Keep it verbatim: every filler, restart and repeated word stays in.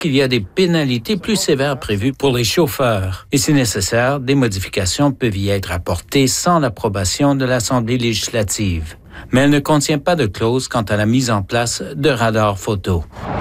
qu'il y a des pénalités plus sévères prévues pour les chauffeurs. Et si nécessaire, des modifications peuvent y être apportées sans l'approbation de l'Assemblée législative. Mais elle ne contient pas de clause quant à la mise en place de radars photo.